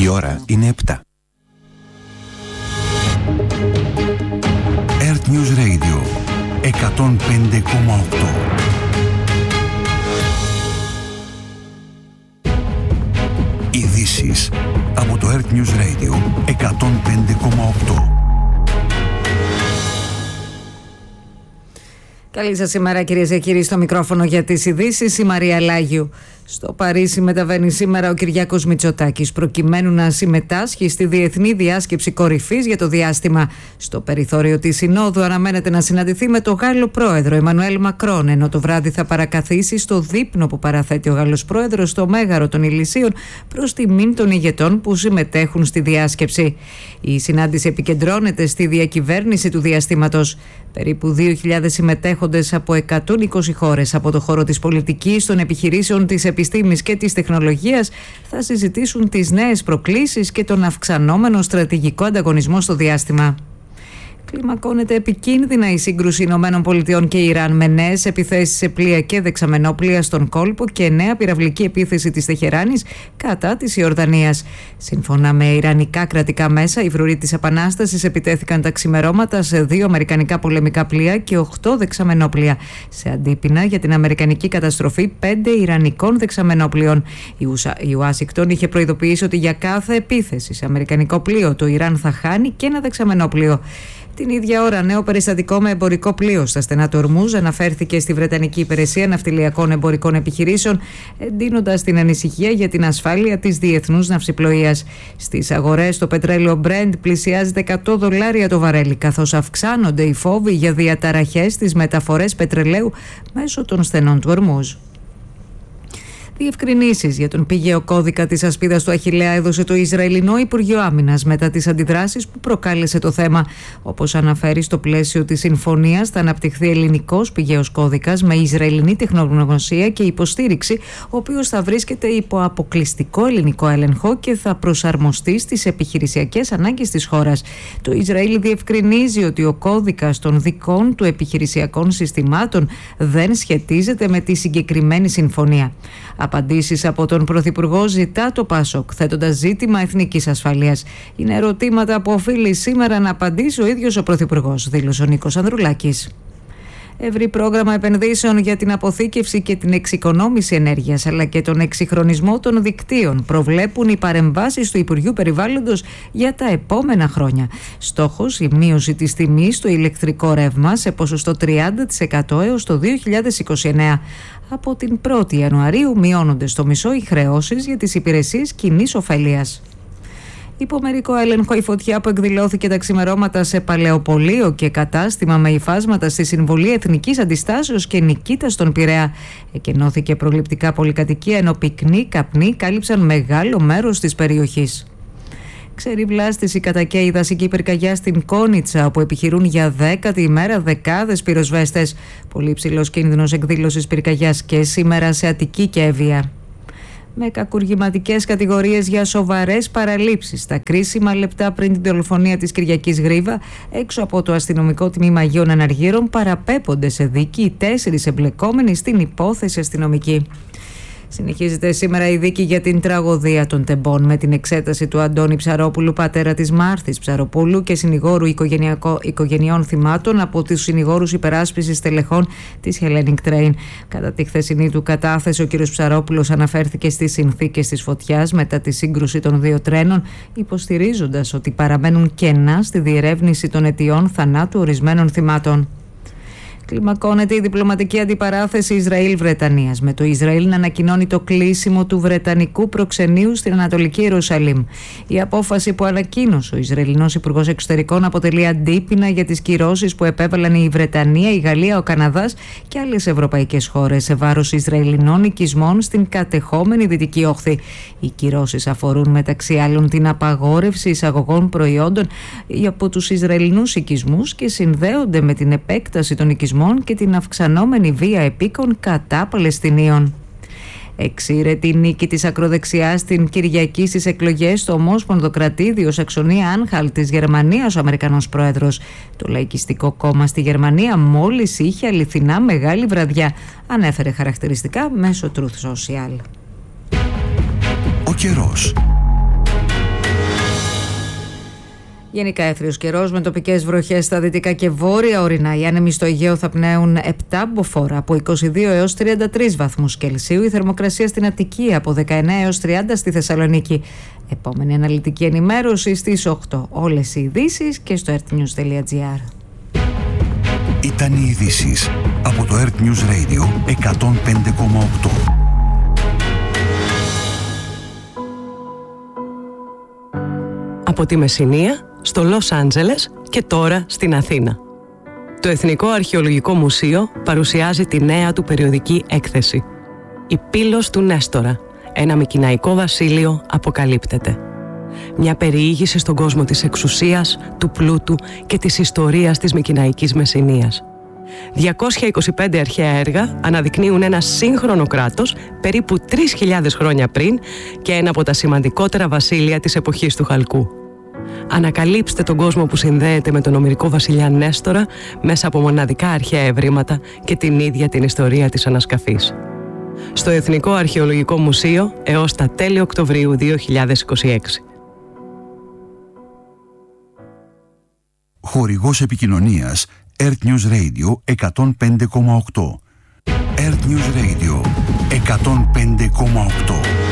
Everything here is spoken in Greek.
Η ώρα είναι 7. Earth News Radio 105,8. Ειδήσεις από το Earth News Radio 105,8. Καλή σας ημέρα, κυρίες και κύριοι, στο μικρόφωνο για τις ειδήσεις η Μαρία Λάγιου. Στο Παρίσι μεταβαίνει σήμερα ο Κυριάκος Μητσοτάκης προκειμένου να συμμετάσχει στη Διεθνή Διάσκεψη Κορυφής για το διάστημα. Στο περιθώριο της Συνόδου αναμένεται να συναντηθεί με τον Γάλλο πρόεδρο Εμμανουέλ Μακρόν, ενώ το βράδυ θα παρακαθίσει στο δείπνο που παραθέτει ο Γάλλος πρόεδρος στο Μέγαρο των Ηλυσίων προς τιμήν των ηγετών που συμμετέχουν στη διάσκεψη. Η συνάντηση επικεντρώνεται στη διακυβέρνηση του διαστήματος. Περίπου 2.000 συμμετέχοντες από 120 χώρες από το χώρο της πολιτικής, των επιχειρήσεων, της επιστήμης και της τεχνολογίας θα συζητήσουν τις νέες προκλήσεις και τον αυξανόμενο στρατηγικό ανταγωνισμό στο διάστημα. Κλιμακώνεται επικίνδυνα η σύγκρουση ΗΠΑ και Ιράν με νέες επιθέσεις σε πλοία και δεξαμενόπλοια στον κόλπο και νέα πυραυλική επίθεση της Τεχεράνης κατά της Ιορδανίας. Σύμφωνα με ιρανικά κρατικά μέσα, οι φρουροί της Επανάστασης επιτέθηκαν τα ξημερώματα σε 2 αμερικανικά πολεμικά πλοία και 8 δεξαμενόπλοια, σε αντίπεινα για την αμερικανική καταστροφή 5 ιρανικών δεξαμενόπλοιων. Η Ουάσιγκτον είχε προειδοποιήσει ότι για κάθε επίθεση σε αμερικανικό πλοίο το Ιράν θα χάνει και ένα δεξαμενόπλοιο. Την ίδια ώρα, νέο περιστατικό με εμπορικό πλοίο στα στενά του Ορμούζ αναφέρθηκε στη Βρετανική Υπηρεσία Ναυτιλιακών Εμπορικών Επιχειρήσεων, εντείνοντας την ανησυχία για την ασφάλεια της διεθνούς ναυσιπλοείας. Στις αγορές, το πετρέλαιο Brent πλησιάζει $100 το βαρέλι, καθώς αυξάνονται οι φόβοι για διαταραχές στις μεταφορές πετρελαίου μέσω των στενών του Ορμούζ. Διευκρινήσεις για τον πηγαίο κώδικα της ασπίδας του Αχιλλέα έδωσε το Ισραηλινό Υπουργείο Άμυνας μετά τις αντιδράσεις που προκάλεσε το θέμα. Όπως αναφέρει, στο πλαίσιο της συμφωνίας θα αναπτυχθεί ελληνικός πηγαίος κώδικας με ισραηλινή τεχνογνωσία και υποστήριξη, ο οποίος θα βρίσκεται υπό αποκλειστικό ελληνικό έλεγχο και θα προσαρμοστεί στις επιχειρησιακές ανάγκες της χώρας. Το Ισραήλ διευκρινίζει ότι ο κώδικας των δικών του επιχειρησιακών συστημάτων δεν σχετίζεται με τη συγκεκριμένη συμφωνία. Απαντήσεις από τον Πρωθυπουργό ζητά το ΠΑΣΟΚ, θέτοντας ζήτημα εθνικής ασφαλείας. Είναι ερωτήματα που οφείλει σήμερα να απαντήσει ο ίδιος ο Πρωθυπουργός, δήλωσε ο Νίκος Ανδρουλάκης. Ευρύ πρόγραμμα επενδύσεων για την αποθήκευση και την εξοικονόμηση ενέργειας αλλά και τον εξυγχρονισμό των δικτύων προβλέπουν οι παρεμβάσεις του Υπουργείου Περιβάλλοντος για τα επόμενα χρόνια. Στόχος, η μείωση της τιμής στο ηλεκτρικό ρεύμα σε ποσοστό 30% έως το 2029. Από την 1η Ιανουαρίου μειώνονται στο μισό οι χρεώσεις για τις υπηρεσίες κοινής ωφελίας. Υπό μερικό έλεγχο η φωτιά που εκδηλώθηκε τα ξημερώματα σε παλαιοπωλείο και κατάστημα με υφάσματα στη Συμβολή Εθνικής Αντιστάσεως και Νικήτας στον Πειραιά. Εκενώθηκε προληπτικά πολυκατοικία, ενώ πυκνοί καπνοί κάλυψαν μεγάλο μέρος της περιοχής. Ξεριβλάστηση κατά και η δασική πυρκαγιά στην Κόνιτσα, όπου επιχειρούν για 10η ημέρα δεκάδες πυροσβέστες. Πολύ ψηλός κίνδυνος εκδήλωσης πυρκαγιάς και σήμερα σε Αττική και Εύβοια. Με κακουργηματικές κατηγορίες για σοβαρές παραλήψεις στα κρίσιμα λεπτά πριν την δολοφονία της Κυριακής Γρίβα, έξω από το αστυνομικό τμήμα Αγίων Αναργύρων παραπέμπονται σε δίκη οι 4 εμπλεκόμενοι στην υπόθεση αστυνομική. Συνεχίζεται σήμερα η δίκη για την τραγωδία των Τεμπών με την εξέταση του Αντώνη Ψαρόπουλου, πατέρα της Μάρθης Ψαροπούλου και συνηγόρου οικογενειών θυμάτων από τους συνηγόρους υπεράσπισης τελεχών της Hellenic Train. Κατά τη χθεσινή του κατάθεση, ο κ. Ψαρόπουλος αναφέρθηκε στις συνθήκες της φωτιάς μετά τη σύγκρουση των 2 τρένων, υποστηρίζοντας ότι παραμένουν κενά στη διερεύνηση των αιτιών θανάτου ορισμένων θυμάτων. Κλιμακώνεται η διπλωματική αντιπαράθεση Ισραήλ-Βρετανίας, με το Ισραήλ να ανακοινώνει το κλείσιμο του βρετανικού προξενείου στην Ανατολική Ιερουσαλήμ. Η απόφαση που ανακοίνωσε ο Ισραηλινός Υπουργός Εξωτερικών αποτελεί αντίπεινα για τις κυρώσεις που επέβαλαν η Βρετανία, η Γαλλία, ο Καναδάς και άλλες ευρωπαϊκές χώρες σε βάρος Ισραηλινών οικισμών στην κατεχόμενη Δυτική Όχθη. Οι κυρώσεις αφορούν μεταξύ άλλων την απαγόρευση εισαγωγών προϊόντων από τους Ισραηλινούς οικισμούς και συνδέονται με την επέκταση των οικισμών και την αυξανόμενη βία επίκων κατά Παλαιστινίων. Εξήρετη νίκη της ακροδεξιάς στην Κυριακή στις εκλογές στο Ομόσπονδο Κρατήδιο Σαξονία-Άνχαλτ της Γερμανίας ο Αμερικανός πρόεδρος. Το Λαϊκιστικό Κόμμα στη Γερμανία μόλις είχε αληθινά μεγάλη βραδιά, ανέφερε χαρακτηριστικά μέσω Truth Social. Ο καιρός. Γενικά έθριος καιρός με τοπικές βροχές στα δυτικά και βόρεια ορεινά. Οι άνεμοι στο Αιγαίο θα πνέουν 7 μποφόρ από 22 έως 33 βαθμούς Κελσίου. Η θερμοκρασία στην Αττική από 19 έως 30 στη Θεσσαλονίκη. Επόμενη αναλυτική ενημέρωση στις 8. Όλες οι ειδήσεις και στο earthnews.gr. Ήταν οι ειδήσεις από το Earth News Radio 105,8. Από τη Μεσσηνία στο Λος Άντζελες και τώρα στην Αθήνα. Το Εθνικό Αρχαιολογικό Μουσείο παρουσιάζει τη νέα του περιοδική έκθεση. «Η Πύλος του Νέστορα. Ένα μικηναϊκό βασίλειο αποκαλύπτεται». Μια περιήγηση στον κόσμο της εξουσίας, του πλούτου και της ιστορίας της μικηναϊκής Μεσσηνίας. 225 αρχαία έργα αναδεικνύουν ένα σύγχρονο κράτος περίπου 3.000 χρόνια πριν και ένα από τα σημαντικότερα βασίλεια της εποχής του Χαλκού. Ανακαλύψτε τον κόσμο που συνδέεται με τον ομηρικό βασιλιά Νέστορα μέσα από μοναδικά αρχαία ευρήματα και την ίδια την ιστορία της ανασκαφής. Στο Εθνικό Αρχαιολογικό Μουσείο έως τα τέλη Οκτωβρίου 2026. Χορηγός επικοινωνίας Earth News Radio 105,8. Earth News Radio 105,8.